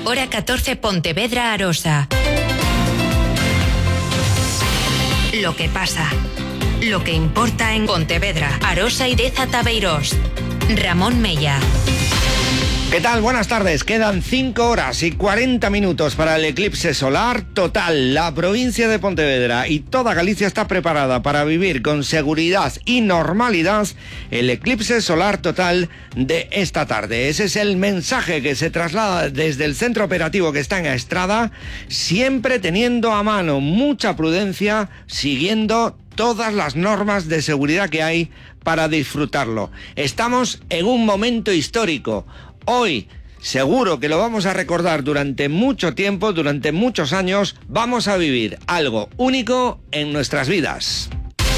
Hora 14, Pontevedra, Arosa. Lo que pasa. Lo que importa en Pontevedra, Arosa y Deza Tabeirós. Ramón Mella. ¿Qué tal? Buenas tardes. Quedan 5 horas y 40 minutos para el eclipse solar total. La provincia de Pontevedra y toda Galicia está preparada para vivir con seguridad y normalidad el eclipse solar total de esta tarde. Ese es el mensaje que se traslada desde el centro operativo que está en Estrada, siempre teniendo a mano mucha prudencia, siguiendo todas las normas de seguridad que hay para disfrutarlo. Estamos en un momento histórico. Hoy, seguro que lo vamos a recordar durante mucho tiempo, durante muchos años, vamos a vivir algo único en nuestras vidas.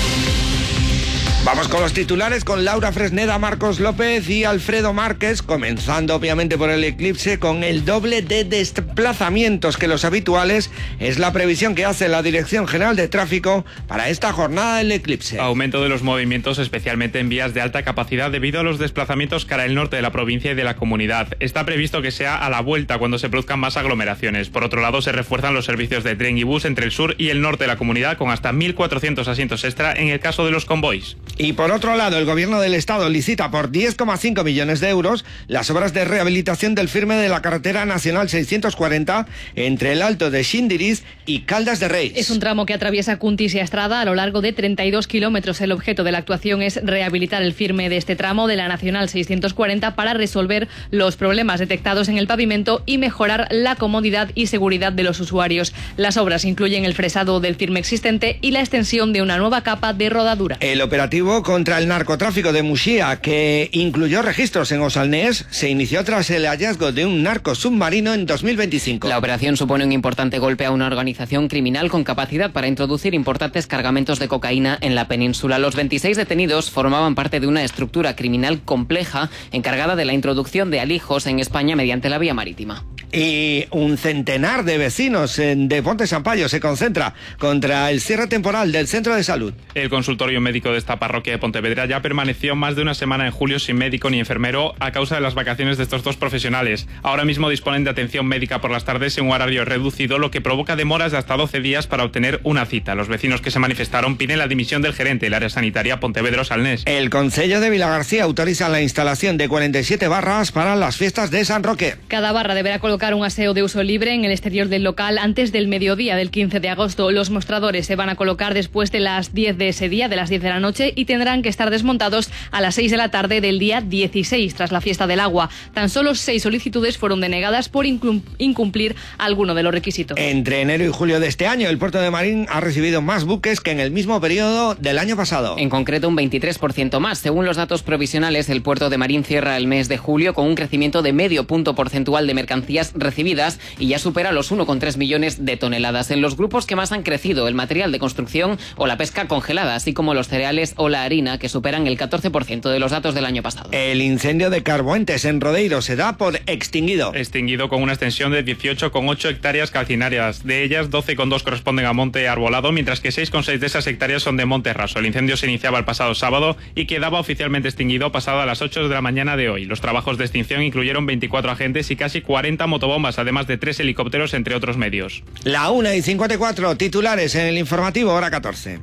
Vamos con los titulares con Laura Fresneda, Marcos López y Alfredo Márquez, comenzando obviamente por el eclipse con el doble de desplazamientos que los habituales. Es la previsión que hace la Dirección General de Tráfico para esta jornada del eclipse. Aumento de los movimientos, especialmente en vías de alta capacidad, debido a los desplazamientos cara al norte de la provincia y de la comunidad. Está previsto que sea a la vuelta cuando se produzcan más aglomeraciones. Por otro lado, se refuerzan los servicios de tren y bus entre el sur y el norte de la comunidad, con hasta 1.400 asientos extra en el caso de los convoys. Y por otro lado, el Gobierno del Estado licita por 10,5 millones de euros las obras de rehabilitación del firme de la carretera nacional 640 entre el Alto de Xindiriz y Caldas de Reis. Es un tramo que atraviesa Cuntis y Estrada a lo largo de 32 kilómetros. El objeto de la actuación es rehabilitar el firme de este tramo de la nacional 640 para resolver los problemas detectados en el pavimento y mejorar la comodidad y seguridad de los usuarios. Las obras incluyen el fresado del firme existente y la extensión de una nueva capa de rodadura. El operativo contra el narcotráfico de Muxía, que incluyó registros en Osalnés, se inició tras el hallazgo de un narco submarino en 2025. La operación supone un importante golpe a una organización criminal con capacidad para introducir importantes cargamentos de cocaína en la península. Los 26 detenidos formaban parte de una estructura criminal compleja encargada de la introducción de alijos en España mediante la vía marítima. Y un centenar de vecinos de Ponte Sampaio se concentra contra el cierre temporal del centro de salud. El consultorio médico de esta parroquia de Pontevedra ya permaneció más de una semana en julio sin médico ni enfermero a causa de las vacaciones de estos dos profesionales. Ahora mismo disponen de atención médica por las tardes en un horario reducido, lo que provoca demoras de hasta 12 días para obtener una cita. Los vecinos que se manifestaron piden la dimisión del gerente del área sanitaria Pontevedra-Osalnés. El Concello de Vilagarcía autoriza la instalación de 47 barras para las fiestas de San Roque. Cada barra deberá colocar un aseo de uso libre en el exterior del local antes del mediodía del 15 de agosto. Los mostradores se van a colocar después de las 10 de ese día, de las 10 de la noche, y tendrán que estar desmontados a las 6 de la tarde del día 16, tras la fiesta del agua. Tan solo 6 solicitudes fueron denegadas por incumplir alguno de los requisitos. Entre enero y julio de este año, el puerto de Marín ha recibido más buques que en el mismo periodo del año pasado. En concreto, un 23% más. Según los datos provisionales, el puerto de Marín cierra el mes de julio con un crecimiento de medio punto porcentual de mercancías recibidas y ya supera los 1,3 millones de toneladas. En los grupos que más han crecido, el material de construcción o la pesca congelada, así como los cereales o la harina, que superan el 14% de los datos del año pasado. El incendio de Carboentes en Rodeiro se da por extinguido. Extinguido con una extensión de 18,8 hectáreas calcinarias. De ellas, 12,2 corresponden a monte arbolado, mientras que 6,6 de esas hectáreas son de monte raso. El incendio se iniciaba el pasado sábado y quedaba oficialmente extinguido pasado a las 8 de la mañana de hoy. Los trabajos de extinción incluyeron 24 agentes y casi 40 motobombas, además de 3 helicópteros, entre otros medios. La 1:54, titulares en el informativo, hora 14.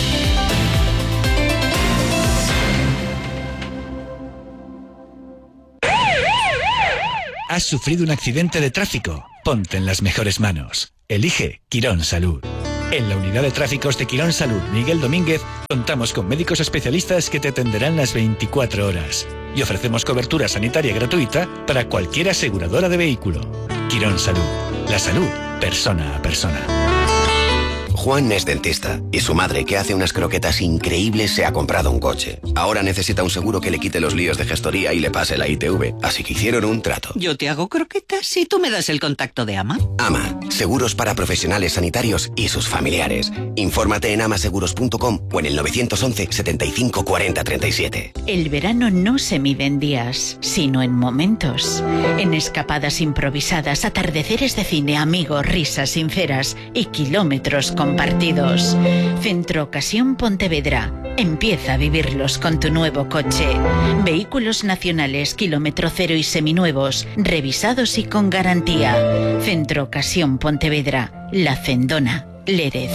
¿Has sufrido un accidente de tráfico? Ponte en las mejores manos. Elige Quirón Salud. En la unidad de tráficos de Quirón Salud Miguel Domínguez contamos con médicos especialistas que te atenderán las 24 horas y ofrecemos cobertura sanitaria gratuita para cualquier aseguradora de vehículo. Quirón Salud. La salud, persona a persona. Juan es dentista y su madre, que hace unas croquetas increíbles, se ha comprado un coche. Ahora necesita un seguro que le quite los líos de gestoría y le pase la ITV, así que hicieron un trato. Yo te hago croquetas y tú me das el contacto de AMA. AMA, seguros para profesionales sanitarios y sus familiares. Infórmate en amaseguros.com o en el 911 75 40 37. El verano no se mide en días, sino en momentos. En escapadas improvisadas, atardeceres de cine, amigos, risas sinceras y kilómetros compartidos. Centro Ocasión Pontevedra. Empieza a vivirlos con tu nuevo coche. Vehículos nacionales, kilómetro cero y seminuevos, revisados y con garantía. Centro Ocasión Pontevedra. La Cendona, Lérez.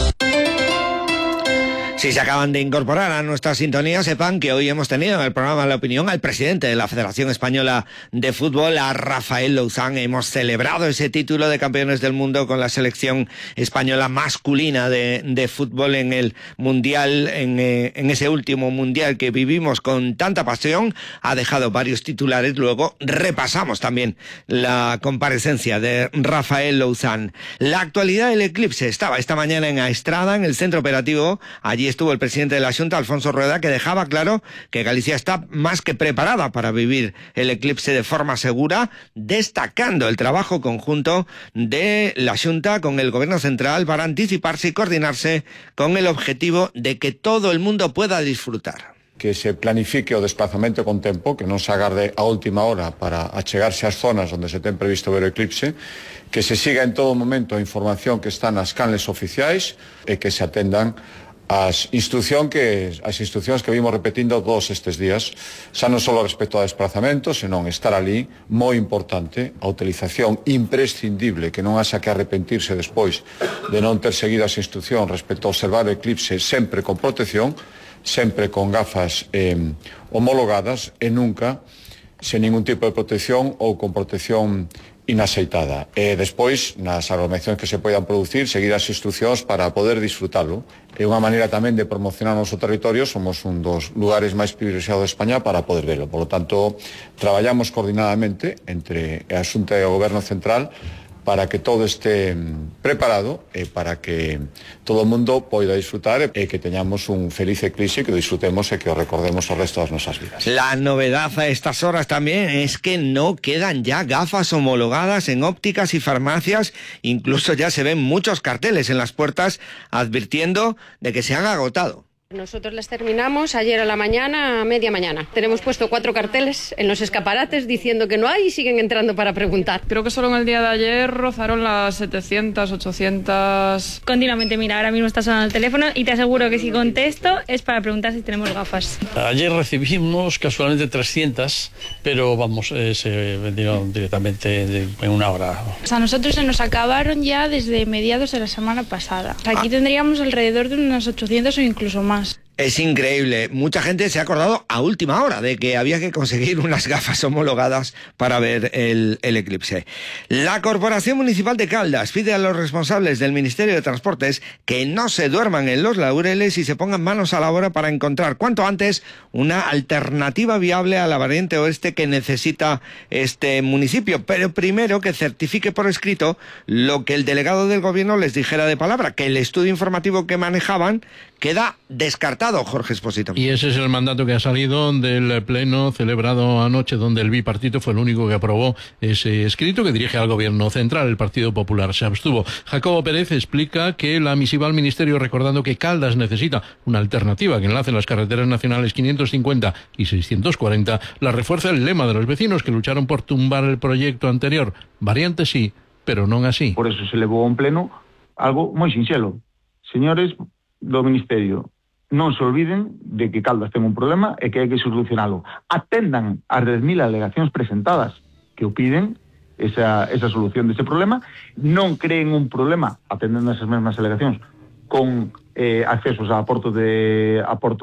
Si se acaban de incorporar a nuestra sintonía, sepan que hoy hemos tenido en el programa La Opinión al presidente de la Federación Española de Fútbol, a Rafael Louzán. Hemos celebrado ese título de campeones del mundo con la selección española masculina de fútbol en el Mundial, en ese último Mundial que vivimos con tanta pasión. Ha dejado varios titulares, luego repasamos también la comparecencia de Rafael Louzán. La actualidad del eclipse estaba esta mañana en Aestrada, en el centro operativo. Allí estuvo el presidente de la Xunta, Alfonso Rueda, que dejaba claro que Galicia está más que preparada para vivir el eclipse de forma segura, destacando el trabajo conjunto de la Xunta con el Gobierno central para anticiparse y coordinarse con el objetivo de que todo el mundo pueda disfrutar. Que se planifique o desplazamento con tempo, que non se agarde a última hora para achegarse ás zonas onde se ten previsto ver o eclipse, que se siga en todo momento a información que está nas canles oficiais e que se atendan as instruccións que vimos repetindo todos estes días, xa non só respecto ao desplazamento, senón estar ali, moi importante, a utilización imprescindible, que non haxa que arrepentirse despois de non ter seguido as instruccións respecto a observar o eclipse sempre con protección, sempre con gafas homologadas e nunca sen ningún tipo de protección ou con protección inaceitada. E despois, nas aglomeracións que se poidan producir, seguir as instruccións para poder disfrutalo. É unha maneira tamén de promocionar o noso territorio, somos un dos lugares máis privilexiados de España para poder velo. Por lo tanto, traballamos coordinadamente entre a Xunta e o Goberno Central para que todo esté preparado e para que todo o mundo poida disfrutar e que teñamos un feliz eclipse, que o disfrutemos e que o recordemos o resto das nosas vidas. La novedad a estas horas también es que no quedan ya gafas homologadas en ópticas y farmacias, incluso ya se ven muchos carteles en las puertas advirtiendo de que se han agotado. Nosotros las terminamos ayer a la mañana, a media mañana. Tenemos puesto 4 carteles en los escaparates diciendo que no hay y siguen entrando para preguntar. Creo que solo en el día de ayer rozaron las 700, 800... Continuamente, mira, ahora mismo está sonando el teléfono y te aseguro que si contesto es para preguntar si tenemos gafas. Ayer recibimos casualmente 300, pero vamos, se vendieron directamente en una hora. O sea, nosotros se nos acabaron ya desde mediados de la semana pasada. Aquí tendríamos alrededor de unos 800 o incluso más. Es increíble. Mucha gente se ha acordado a última hora de que había que conseguir unas gafas homologadas para ver el eclipse. La Corporación Municipal de Caldas pide a los responsables del Ministerio de Transportes que no se duerman en los laureles y se pongan manos a la obra para encontrar cuanto antes una alternativa viable a la variante oeste que necesita este municipio. Pero primero que certifique por escrito lo que el delegado del Gobierno les dijera de palabra, que el estudio informativo que manejaban queda descartado, Jorge Expósito. Y ese es el mandato que ha salido del pleno celebrado anoche, donde el bipartito fue el único que aprobó ese escrito que dirige al Gobierno central. El Partido Popular se abstuvo. Jacobo Pérez explica que la misiva al Ministerio, recordando que Caldas necesita una alternativa que enlace las carreteras nacionales 550 y 640, la refuerza el lema de los vecinos que lucharon por tumbar el proyecto anterior. Variante sí, pero non así. Por eso se levou a un pleno algo moi sinxelo. Señores do Ministerio, non se olviden de que Caldas ten un problema e que hai que solucionalo. Atendan as 10.000 alegacións presentadas que o piden esa solución dese problema. Non creen un problema, atendendo esas mesmas alegacións, con accesos a portos de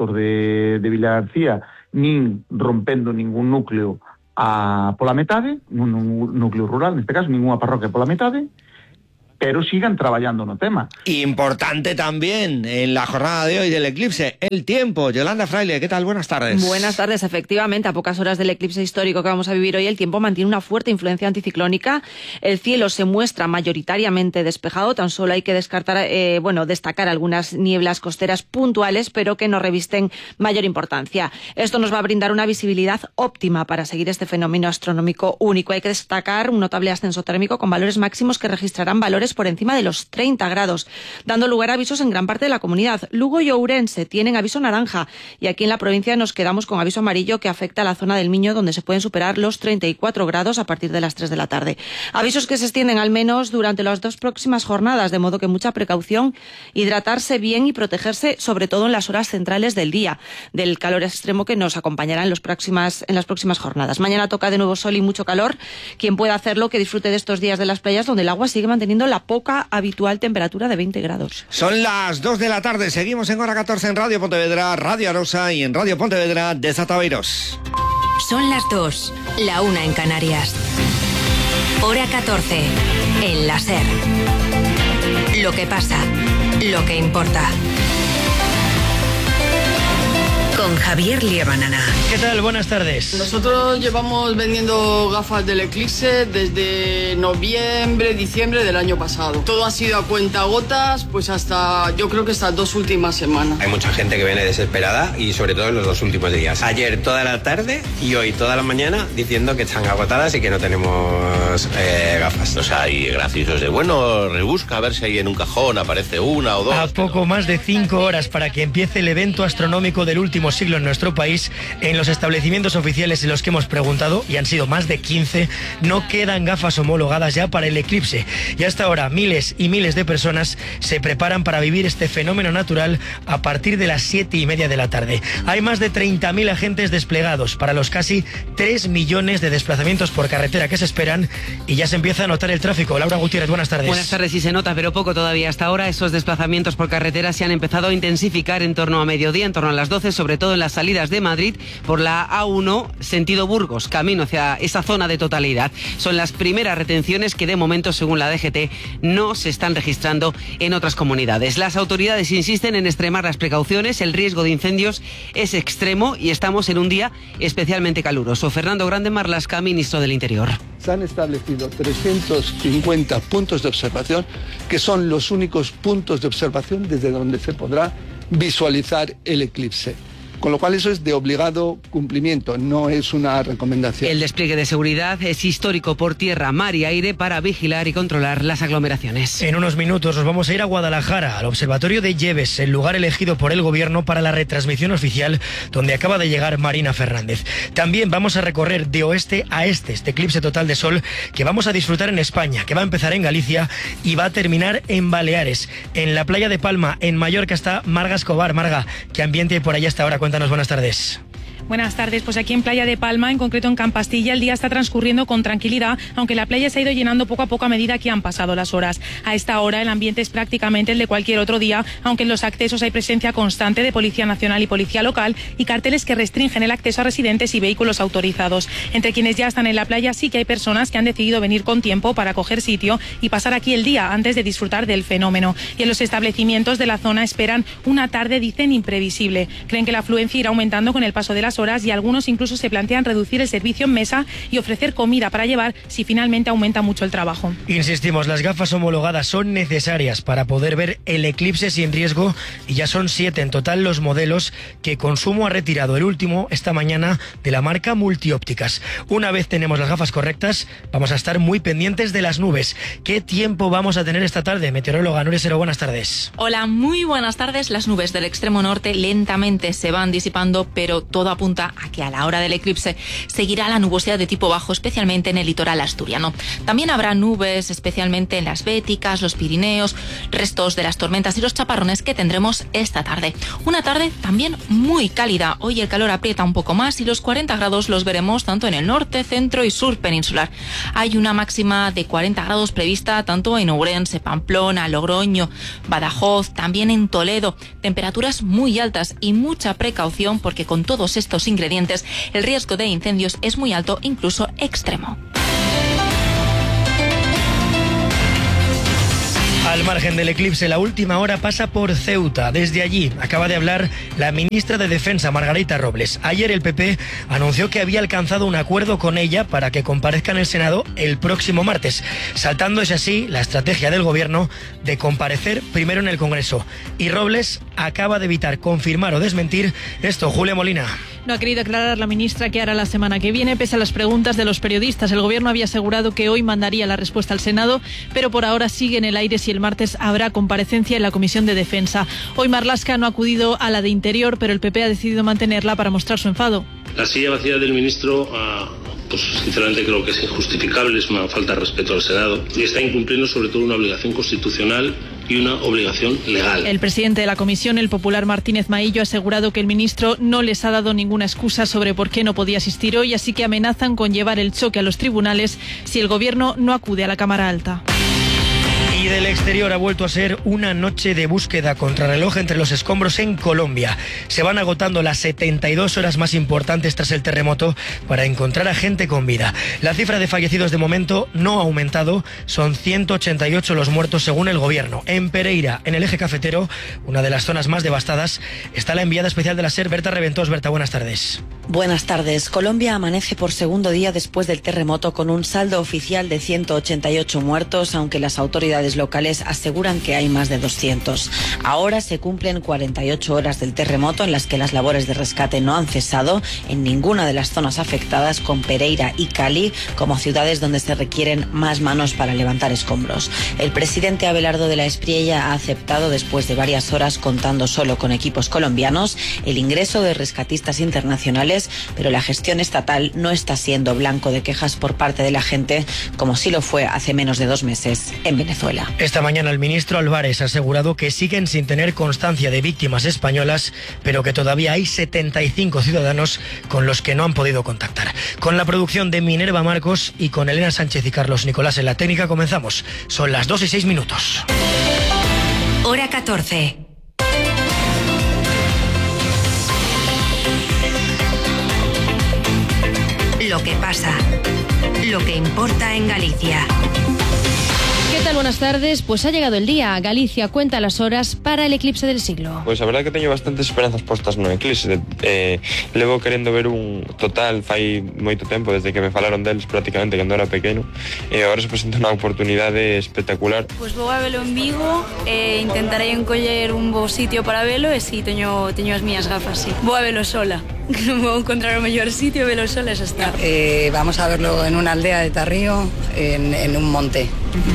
Vila García, nin rompendo ningún núcleo pola metade, un núcleo rural, neste caso, ninguna parroquia pola metade, pero sigan trabajando no tema. Importante también en la jornada de hoy del eclipse, el tiempo. Yolanda Fraile, ¿qué tal? Buenas tardes. Buenas tardes, efectivamente. A pocas horas del eclipse histórico que vamos a vivir hoy, el tiempo mantiene una fuerte influencia anticiclónica. El cielo se muestra mayoritariamente despejado. Tan solo hay que destacar algunas nieblas costeras puntuales, pero que no revisten mayor importancia. Esto nos va a brindar una visibilidad óptima para seguir este fenómeno astronómico único. Hay que destacar un notable ascenso térmico con valores máximos que registrarán valores temperaturas por encima de los 30 grados, dando lugar a avisos en gran parte de la comunidad. Lugo y Ourense tienen aviso naranja y aquí en la provincia nos quedamos con aviso amarillo que afecta a la zona del Miño, donde se pueden superar los 34 grados a partir de las 3 de la tarde. Avisos que se extienden al menos durante las 2 próximas jornadas, de modo que mucha precaución, hidratarse bien y protegerse, sobre todo en las horas centrales del día, del calor extremo que nos acompañará en las próximas jornadas. Mañana toca de nuevo sol y mucho calor. Quien pueda hacerlo, que disfrute de estos días de las playas, donde el agua sigue manteniendo la poca habitual temperatura de 20 grados. Son las 2 de la tarde, seguimos en Hora 14 en Radio Pontevedra, Radio Arosa y en Radio Pontevedra de Zataveiros. Son las 2, la 1 en Canarias. Hora 14, en la SER. Lo que pasa, lo que importa. Con Javier Liebanana. ¿Qué tal? Buenas tardes. Nosotros llevamos vendiendo gafas del Eclipse desde noviembre, diciembre del año pasado. Todo ha sido a cuentagotas, pues yo creo que estas 2 últimas semanas. Hay mucha gente que viene desesperada y sobre todo en los 2 últimos días. Ayer toda la tarde y hoy toda la mañana diciendo que están agotadas y que no tenemos gafas. O sea, hay graciosos de bueno, rebusca a ver si ahí en un cajón aparece una o dos. A poco más de 5 horas para que empiece el evento astronómico del último siglo en nuestro país, en los establecimientos oficiales en los que hemos preguntado, y han sido más de 15, no quedan gafas homologadas ya para el eclipse. Y hasta ahora miles y miles de personas se preparan para vivir este fenómeno natural a partir de las 7:30 de la tarde. Hay más de 30.000 agentes desplegados para los casi 3 millones de desplazamientos por carretera que se esperan, y ya se empieza a notar el tráfico. Laura Gutiérrez, buenas tardes. Buenas tardes, sí se nota, pero poco todavía. Hasta ahora esos desplazamientos por carretera se han empezado a intensificar en torno a mediodía, en torno a las 12, sobre todo en las salidas de Madrid por la A1 sentido Burgos, camino hacia esa zona de totalidad. Son las primeras retenciones que de momento, según la DGT, no se están registrando en otras comunidades. Las autoridades insisten en extremar las precauciones, el riesgo de incendios es extremo y estamos en un día especialmente caluroso. Fernando Grande Marlaska, ministro del Interior. Se han establecido 350 puntos de observación, que son los únicos puntos de observación desde donde se podrá visualizar el eclipse. Con lo cual eso es de obligado cumplimiento, no es una recomendación. El despliegue de seguridad es histórico por tierra, mar y aire para vigilar y controlar las aglomeraciones. En unos minutos nos vamos a ir a Guadalajara, al Observatorio de Lleves, el lugar elegido por el Gobierno para la retransmisión oficial, donde acaba de llegar Marina Fernández. También vamos a recorrer de oeste a este eclipse total de sol que vamos a disfrutar en España, que va a empezar en Galicia y va a terminar en Baleares. En la playa de Palma, en Mallorca, está Marga Escobar. Marga, ¿qué ambiente hay por allá hasta ahora? Cuéntanos, buenas tardes. Buenas tardes, pues aquí en Playa de Palma, en concreto en Campastilla, el día está transcurriendo con tranquilidad, aunque la playa se ha ido llenando poco a poco a medida que han pasado las horas. A esta hora el ambiente es prácticamente el de cualquier otro día, aunque en los accesos hay presencia constante de Policía Nacional y Policía Local y carteles que restringen el acceso a residentes y vehículos autorizados. Entre quienes ya están en la playa sí que hay personas que han decidido venir con tiempo para coger sitio y pasar aquí el día antes de disfrutar del fenómeno. Y en los establecimientos de la zona esperan una tarde, dicen, imprevisible. Creen que la afluencia irá aumentando con el paso de las horas y algunos incluso se plantean reducir el servicio en mesa y ofrecer comida para llevar si finalmente aumenta mucho el trabajo. Insistimos, las gafas homologadas son necesarias para poder ver el eclipse sin riesgo y ya son 7 en total los modelos que Consumo ha retirado, el último esta mañana de la marca Multiópticas. Una vez tenemos las gafas correctas, vamos a estar muy pendientes de las nubes. ¿Qué tiempo vamos a tener esta tarde? Meteoróloga Nuria Sero, buenas tardes. Hola, muy buenas tardes. Las nubes del extremo norte lentamente se van disipando, pero todo apunta a que a la hora del eclipse seguirá la nubosidad de tipo bajo, especialmente en el litoral asturiano. También habrá nubes, especialmente en las Béticas, los Pirineos, restos de las tormentas y los chaparrones que tendremos esta tarde. Una tarde también muy cálida. Hoy el calor aprieta un poco más y los 40 grados los veremos tanto en el norte, centro y sur peninsular. Hay una máxima de 40 grados prevista tanto en Ourense, Pamplona, Logroño, Badajoz, también en Toledo. Temperaturas muy altas y mucha precaución porque con todos estos ingredientes el riesgo de incendios es muy alto, incluso extremo. Al margen del eclipse, la última hora pasa por Ceuta. Desde allí acaba de hablar la ministra de Defensa, Margarita Robles. Ayer el PP anunció que había alcanzado un acuerdo con ella para que comparezca en el Senado el próximo martes, saltándose así la estrategia del Gobierno de comparecer primero en el Congreso. Y Robles acaba de evitar confirmar o desmentir esto. Julia Molina. No ha querido aclarar la ministra qué hará la semana que viene, pese a las preguntas de los periodistas. El Gobierno había asegurado que hoy mandaría la respuesta al Senado, pero por ahora sigue en el aire si el martes habrá comparecencia en la Comisión de Defensa. Hoy Marlaska no ha acudido a la de Interior, pero el PP ha decidido mantenerla para mostrar su enfado. La silla vacía del ministro, pues sinceramente creo que es injustificable, es una falta de respeto al Senado y está incumpliendo sobre todo una obligación constitucional y una obligación legal. El presidente de la comisión, el popular Martínez Maillo, ha asegurado que el ministro no les ha dado ninguna excusa sobre por qué no podía asistir hoy, así que amenazan con llevar el choque a los tribunales si el Gobierno no acude a la Cámara Alta. Y del exterior ha vuelto a ser una noche de búsqueda contrarreloj entre los escombros en Colombia. Se van agotando las 72 horas más importantes tras el terremoto para encontrar a gente con vida. La cifra de fallecidos de momento no ha aumentado, son 188 los muertos según el Gobierno. En Pereira, en el eje cafetero, una de las zonas más devastadas, está la enviada especial de la SER, Berta Reventós. Berta, buenas tardes. Buenas tardes. Colombia amanece por segundo día después del terremoto con un saldo oficial de 188 muertos, aunque las autoridades locales aseguran que hay más de 200. Ahora se cumplen 48 horas del terremoto en las que las labores de rescate no han cesado en ninguna de las zonas afectadas, con Pereira y Cali como ciudades donde se requieren más manos para levantar escombros. El presidente Abelardo de la Espriella ha aceptado, después de varias horas contando solo con equipos colombianos, el ingreso de rescatistas internacionales, pero la gestión estatal no está siendo blanco de quejas por parte de la gente, como sí lo fue hace menos de 2 meses en Venezuela. Esta mañana el ministro Álvarez ha asegurado que siguen sin tener constancia de víctimas españolas, pero que todavía hay 75 ciudadanos con los que no han podido contactar. Con la producción de Minerva Marcos y con Elena Sánchez y Carlos Nicolás en la técnica comenzamos. Son las 2:06. Hora 14. Lo que pasa, lo que importa en Galicia. ¿Qué tal? Buenas tardes. Pues ha llegado el día. Galicia cuenta las horas para el eclipse del siglo. Pois a verdade que teño bastantes esperanzas postas no eclipse. Levo querendo ver un total fai moito tempo, desde que me falaron deles prácticamente cando era pequeno, e agora se presenta unha oportunidade espectacular. Pois vou a velo en Vigo e intentarei encoller un bo sitio para velo, e si teño as miñas gafas, sí. Vou a velo sola. Non vou encontrar o mellor sitio, velo sola, eso está. Vamos a verlo en una aldea de Tarrío, en un monte.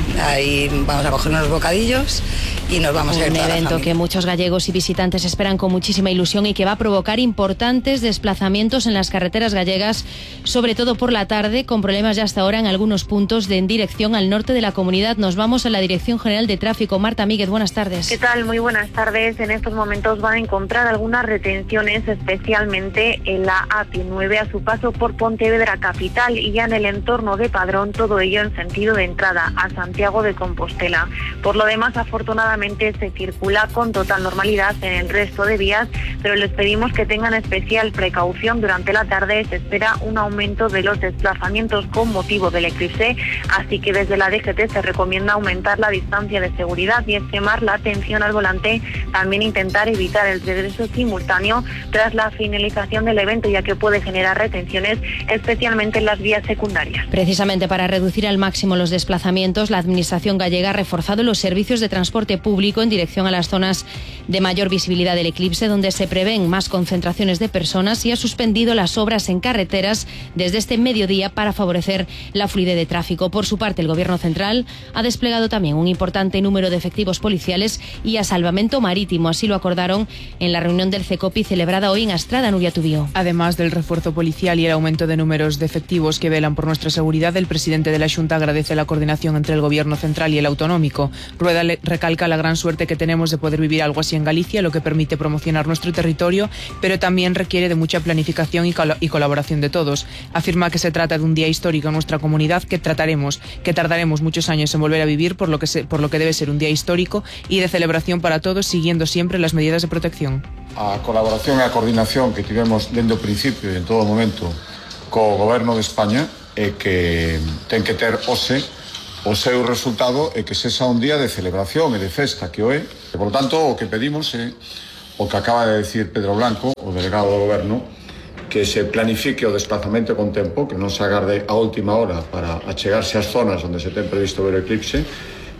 Ahí vamos a coger unos bocadillos y nos vamos a ir. Un evento que muchos gallegos y visitantes esperan con muchísima ilusión y que va a provocar importantes desplazamientos en las carreteras gallegas, sobre todo por la tarde, con problemas ya hasta ahora en algunos puntos en dirección al norte de la comunidad. Nos vamos a la Dirección General de Tráfico. Marta Míguez, buenas tardes. ¿Qué tal? Muy buenas tardes. En estos momentos van a encontrar algunas retenciones, especialmente en la AP9 a su paso por Pontevedra capital y ya en el entorno de Padrón, todo ello en sentido de entrada a Santiago de Compostela. Por lo demás, afortunadamente se circula con total normalidad en el resto de vías, pero les pedimos que tengan especial precaución. Durante la tarde se espera un aumento de los desplazamientos con motivo del eclipse, así que desde la DGT se recomienda aumentar la distancia de seguridad y extremar la atención al volante, también intentar evitar el regreso simultáneo tras la finalización del evento, ya que puede generar retenciones, especialmente en las vías secundarias. Precisamente para reducir al máximo los desplazamientos, la Administración gallega ha reforzado los servicios de transporte público en dirección a las zonas de mayor visibilidad del eclipse, donde se prevén más concentraciones de personas, y ha suspendido las obras en carreteras desde este mediodía para favorecer la fluidez de tráfico. Por su parte, el Gobierno central ha desplegado también un importante número de efectivos policiales y a salvamento marítimo. Así lo acordaron en la reunión del CECOPI celebrada hoy en Astrada. Nuria Tubío. Además del refuerzo policial y el aumento de números de efectivos que velan por nuestra seguridad, el presidente de la Xunta agradece la coordinación entre el Gobierno central y el autonómico. Rueda recalca la gran suerte que tenemos de poder vivir algo así en Galicia, lo que permite promocionar nuestro territorio, pero también requiere de mucha planificación y colaboración de todos. Afirma que se trata de un día histórico en nuestra comunidad que tardaremos muchos años en volver a vivir, por lo que debe ser un día histórico y de celebración para todos, siguiendo siempre las medidas de protección. A colaboración e a coordinación que tivemos dende o principio e en todo momento co Goberno de España é que ten que ter o seu resultado e que sexa un día de celebración e de festa que o é. E, por tanto, o que pedimos é o que acaba de decir Pedro Blanco, o delegado do Goberno, que se planifique o desplazamento con tempo, que non se agarde a última hora para achegarse ás zonas onde se ten previsto ver o eclipse,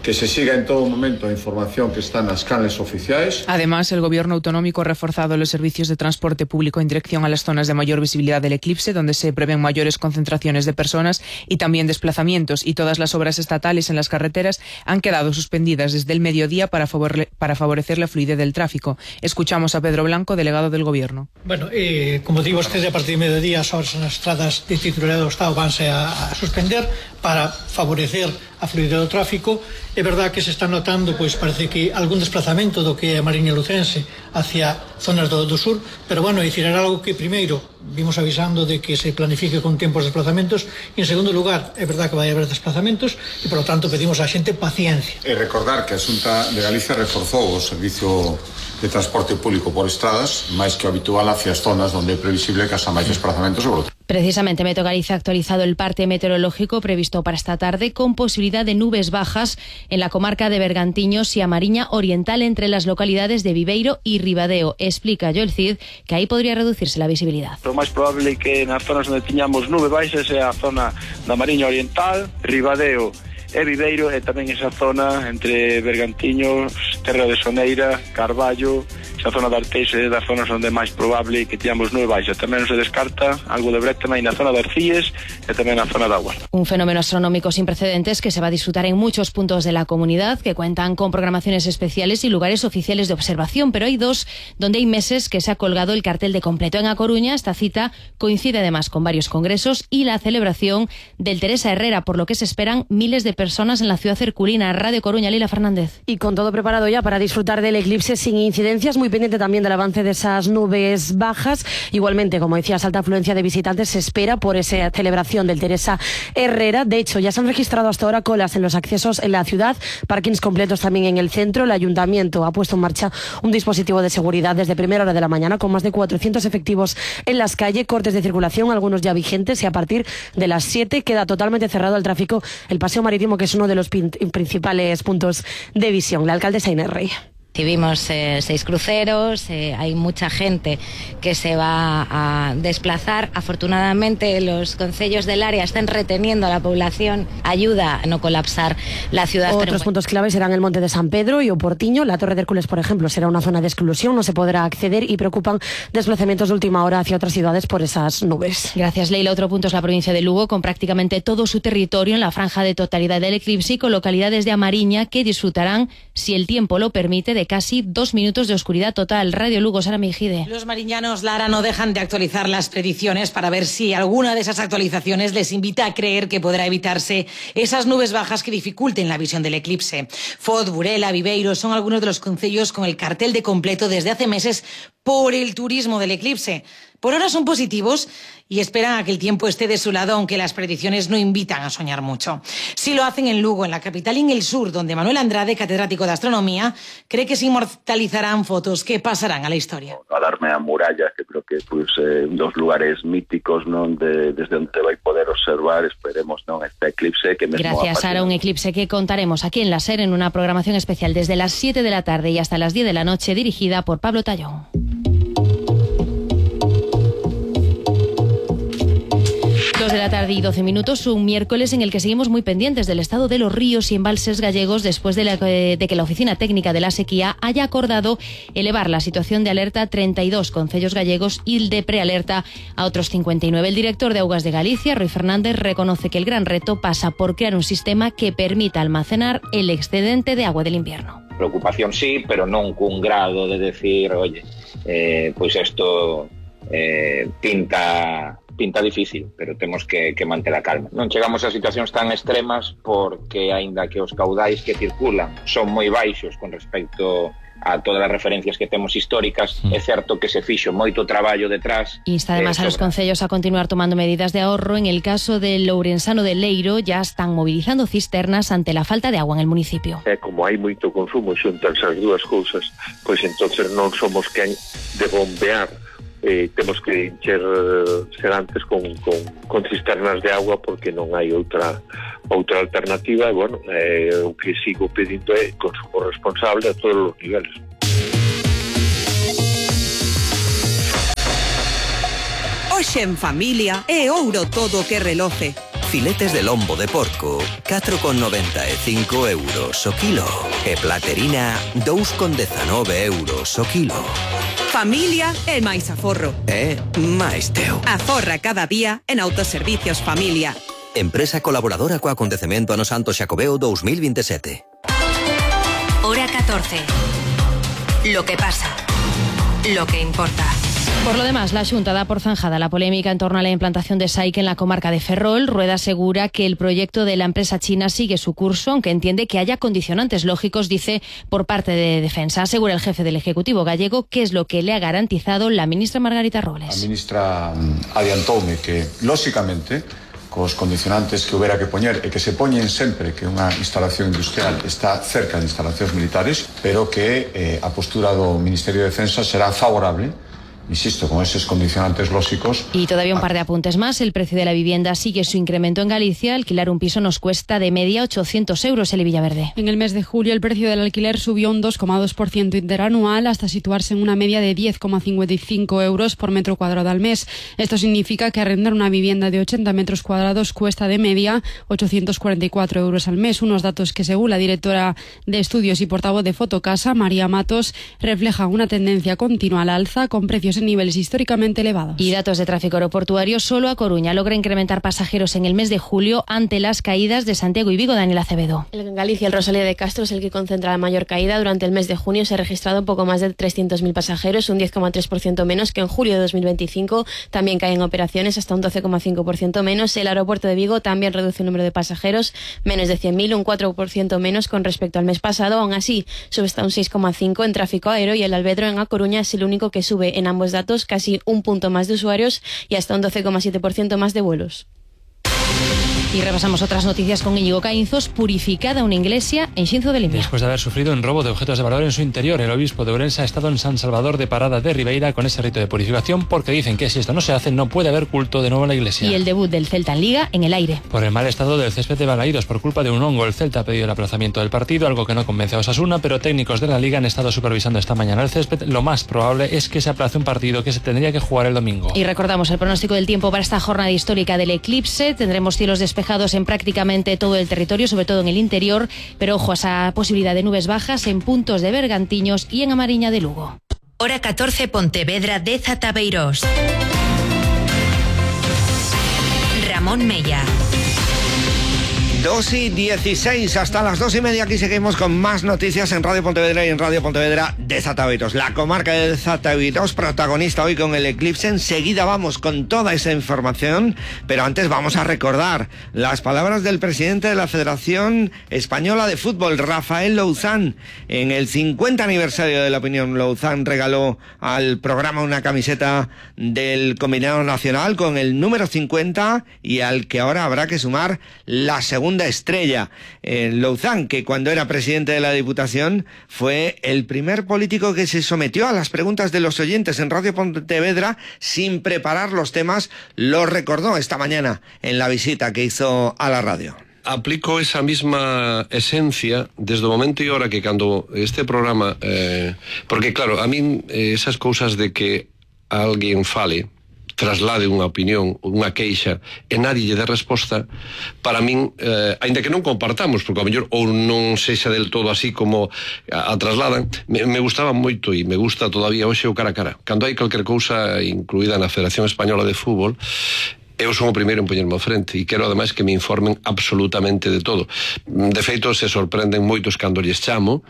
que se siga en todo momento a información que está nas canles oficiais. Además, el Gobierno autonómico ha reforzado los servicios de transporte público en dirección a las zonas de mayor visibilidad del eclipse, donde se prevén mayores concentraciones de personas y también desplazamientos, y todas las obras estatales en las carreteras han quedado suspendidas desde el mediodía para favorecer la fluidez del tráfico. Escuchamos a Pedro Blanco, delegado del Gobierno. Bueno, como digo vostede, a partir de mediodía as obras nas estradas de titularidade do Estado vanse a suspender para favorecer a fluidez do tráfico. É verdad que se está notando, pois parece que algún desplazamento do que é a Mariña Lucense hacia zonas do sur, pero bueno, dicir, era algo que primeiro vimos avisando de que se planifique con tiempos de desplazamentos, e en segundo lugar, é verdad que vai haber desplazamentos e, por lo tanto, pedimos á xente paciencia. E recordar que a Xunta de Galicia reforzou o servicio de transporte público por estradas, máis que habitual hacia as zonas onde é previsible que haxa máis desplazamentos sobre o tráfico. Precisamente Meteo Galicia ha actualizado el parte meteorológico previsto para esta tarde, con posibilidad de nubes bajas en la comarca de Bergantiños y a Mariña Oriental, entre las localidades de Viveiro y Ribadeo. Explica Joel Cid que ahí podría reducirse la visibilidad. Lo máis probable é que nas zonas onde tiñamos nube baixas é a zona da Mariña Oriental, Ribadeo e Viveiro, e tamén esa zona entre Bergantiños, Terra de Soneira, Carballo, esa zona de Arteixe, das zonas onde é máis probable que teñamos nube baixa. Tamén non se descarta algo de breta na zona de Arcíes e tamén na zona de Aguas. Un fenómeno astronómico sin precedentes que se va a disfrutar en muchos puntos de la comunidad, que cuentan con programaciones especiales y lugares oficiales de observación, pero hay dos donde hay meses que se ha colgado el cartel de completo. En A Coruña, esta cita coincide además con varios congresos y la celebración del Teresa Herrera, por lo que se esperan miles de personas en la ciudad herculina. Radio Coruña, Lila Fernández. Y con todo preparado ya para disfrutar del eclipse sin incidencias, muy pendiente también del avance de esas nubes bajas. Igualmente, como decías, alta afluencia de visitantes se espera por esa celebración del Teresa Herrera. De hecho, ya se han registrado hasta ahora colas en los accesos en la ciudad, parkings completos también en el centro. El Ayuntamiento ha puesto en marcha un dispositivo de seguridad desde primera hora de la mañana, con más de 400 efectivos en las calles, cortes de circulación, algunos ya vigentes, y a partir de las 7 queda totalmente cerrado al tráfico el paseo marítimo, que es uno de los principales puntos de visión. La alcaldesa Inés Rey. Recibimos 6 cruceros, hay mucha gente que se va a desplazar. Afortunadamente, los concellos del área están reteniendo a la población, ayuda a no colapsar la ciudad. Otros puntos clave serán el Monte de San Pedro y Oportiño. La Torre de Hércules, por ejemplo, será una zona de exclusión, no se podrá acceder, y preocupan desplazamientos de última hora hacia otras ciudades por esas nubes. Gracias, Leila. Otro punto es la provincia de Lugo, con prácticamente todo su territorio en la franja de totalidad del eclipse, y con localidades de A Mariña que disfrutarán, si el tiempo lo permite, de casi 2 minutos de oscuridad total. Radio Lugo, Sara Mejide. Los mariñanos, Lara, no dejan de actualizar las predicciones para ver si alguna de esas actualizaciones les invita a creer que podrá evitarse esas nubes bajas que dificulten la visión del eclipse. Foz, Burela, Viveiro son algunos de los concellos con el cartel de completo desde hace meses por el turismo del eclipse. Por ahora son positivos y esperan a que el tiempo esté de su lado, aunque las predicciones no invitan a soñar mucho. Sí lo hacen en Lugo, en la capital y en el sur, donde Manuel Andrade, catedrático de astronomía, cree que se inmortalizarán fotos que pasarán a la historia. Alarme a Muralla, que creo que dos lugares míticos, non, desde onde vai poder observar, esperemos, non, este eclipse que mesmo. Gracias, Sara, un eclipse que contaremos aquí en la SER en una programación especial desde las 7 de la tarde y hasta las 10 de la noche, dirigida por Pablo Tallón. 2 de la tarde y 12 minutos, un miércoles en el que seguimos muy pendientes del estado de los ríos y embalses gallegos, después de que la Oficina Técnica de la Sequía haya acordado elevar la situación de alerta a 32 concellos gallegos y de prealerta a otros 59. El director de Augas de Galicia, Rui Fernández, reconoce que el gran reto pasa por crear un sistema que permita almacenar el excedente de agua del invierno. Preocupación sí, pero non cun grado de decir, oye, pois isto pinta difícil, pero temos que manter a calma. Non chegamos a situacións tan extremas porque, aínda que os caudais que circulan son moi baixos con respecto a todas as referencias que temos históricas, é certo que se fixo moito traballo detrás. Insta además a los concellos a continuar tomando medidas de ahorro. En el caso del ourensano de Leiro, ya están movilizando cisternas ante la falta de agua en el municipio. Como hai moito consumo xuntas as dúas cousas, pois entonces non somos quen de bombear. Temos que encher sedantes con cisternas de agua porque non hai outra alternativa. E, bueno, o que sigo pedindo é consumo responsable a todos os niveles. Hoxe en familia é ouro todo que reloce. Filetes de lombo de porco, 4,95 euros o kilo. E platerina, 2,19 euros o kilo. Familia e máis aforro. Máis teu. Aforra cada día en Autoservicios Familia. Empresa colaboradora co acontecemento Ano Santo Xacobeo 2027. Hora 14. Lo que pasa. Lo que importa. Por lo demás, la Xunta da por zanjada la polémica en torno a la implantación de SAIC en la comarca de Ferrol. Rueda asegura que el proyecto de la empresa china sigue su curso, aunque entiende que haya condicionantes lógicos, dice, por parte de Defensa. Asegura el jefe del Ejecutivo gallego que es lo que le ha garantizado la ministra Margarita Robles. A ministra adiantoume que, lóxicamente, cos condicionantes que houbera que poñer e que se poñen sempre que unha instalación industrial está cerca de instalacións militares, pero que a postura do Ministerio de Defensa será favorable, insisto, con esos condicionantes lógicos. Y todavía un par de apuntes más. El precio de la vivienda sigue su incremento en Galicia. Alquilar un piso nos cuesta de media 800 euros en Villaverde. En el mes de julio el precio del alquiler subió un 2,2% interanual hasta situarse en una media de 10,55 euros por metro cuadrado al mes. Esto significa que arrendar una vivienda de 80 metros cuadrados cuesta de media 844 euros al mes. Unos datos que, según la directora de estudios y portavoz de Fotocasa, María Matos, reflejan una tendencia continua al alza con precios en niveles históricamente elevados. Y datos de tráfico aeroportuario, solo A Coruña logra incrementar pasajeros en el mes de julio ante las caídas de Santiago y Vigo. Daniel Acevedo. En Galicia, el Rosalía de Castro es el que concentra la mayor caída. Durante el mes de junio se ha registrado un poco más de 300.000 pasajeros, un 10,3% menos que en julio de 2025. También caen operaciones, hasta un 12,5% menos. El aeropuerto de Vigo también reduce el número de pasajeros, menos de 100.000, un 4% menos con respecto al mes pasado. Aún así, sube hasta un 6,5% en tráfico aéreo, y el Albedro en A Coruña es el único que sube en ambos datos, casi un punto más de usuarios y hasta un 12,7% más de vuelos. Y repasamos otras noticias con Íñigo Caínzos. Purificada una iglesia en Xinzo de Limia. Después de haber sufrido un robo de objetos de valor en su interior, el obispo de Ourense ha estado en San Salvador de Parada de Ribeira con ese rito de purificación, porque dicen que si esto no se hace no puede haber culto de nuevo en la iglesia. Y el debut del Celta en Liga en el aire. Por el mal estado del césped de Balaídos por culpa de un hongo, el Celta ha pedido el aplazamiento del partido, algo que no convence a Osasuna, pero técnicos de la Liga han estado supervisando esta mañana el césped. Lo más probable es que se aplace un partido que se tendría que jugar el domingo. Y recordamos el pronóstico del tiempo para esta jornada histórica del eclipse. Tendremos cielos despejados en prácticamente todo el territorio, sobre todo en el interior, pero ojo a esa posibilidad de nubes bajas en puntos de Bergantiños y en Amariña de Lugo. Hora 14, Pontevedra de Zatabeirós. Ramón Mella. 2:16, hasta las 2:30 aquí seguimos con más noticias en Radio Pontevedra y en Radio Pontevedra de Zatabeirós. La comarca de Zatabeirós, protagonista hoy con el eclipse. Enseguida vamos con toda esa información, pero antes vamos a recordar las palabras del presidente de la Federación Española de Fútbol, Rafael Louzán. En el 50 aniversario de la Opinión, Louzán regaló al programa una camiseta del combinado nacional con el número 50 y al que ahora habrá que sumar la segunda estrella. Louzán, que cuando era presidente de la Diputación fue el primer político que se sometió a las preguntas de los oyentes en Radio Pontevedra sin preparar los temas, lo recordó esta mañana en la visita que hizo a la radio. Aplico esa misma esencia desde o momento e hora que cando este programa porque claro, a min esas cousas de que alguén fale, traslade unha opinión, unha queixa e nadie lle dá resposta, para min, aínda que non compartamos, porque ao mellor ou non sexa del todo así como a trasladan, me gustaba moito e me gusta todavía hoxe o cara a cara. Cando hai calquer cousa incluída na Federación Española de Fútbol, eu son o primeiro en poñerme ao frente e quero ademais que me informen absolutamente de todo. De feito, se sorprenden moitos cando lles chamo,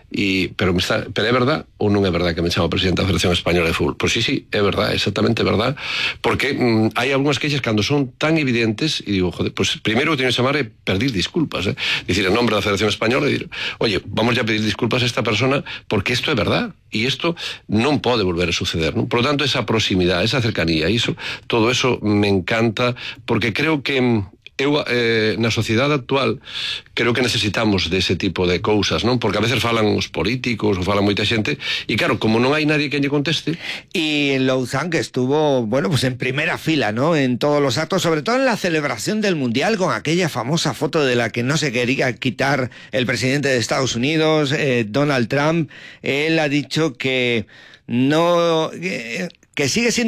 pero é verdad ou non é verdad que me chamo presidente da Federación Española de Fútbol? Pois sí, é verdad, exactamente verdad, porque hai algunhas queixas cando son tan evidentes e digo, joder, pois primeiro que teño que chamar é pedir disculpas, dicir en nombre da Federación Española, dir, oye, vamos ya a pedir disculpas a esta persona porque isto é verdad e isto non pode volver a suceder, non? Por lo tanto, esa proximidade, esa cercanía, todo eso me encanta, porque creo que eu na sociedade actual creo que necesitamos dese tipo de cousas, non? Porque a veces falan os políticos ou falan moita xente e claro, como non hai nadie que lle conteste. Y Louzán, que estuvo, bueno, pues en primera fila, ¿no? En todos los actos, sobre todo en la celebración del Mundial, con aquella famosa foto de la que no se quería quitar el presidente de Estados Unidos, Donald Trump. Él ha dicho que no, que sigue siendo